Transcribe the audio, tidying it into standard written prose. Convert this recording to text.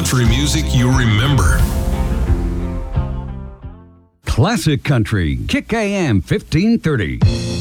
country music you remember. Classic Country, Kick AM 1530.